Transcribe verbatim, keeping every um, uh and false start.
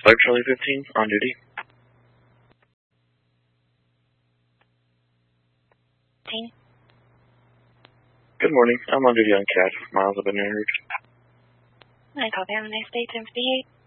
Flight Charlie fifteen, on duty. Good morning. I'm on duty on C A D. Miles have been injured. I copy. Have a nice day, ten fifty-eight.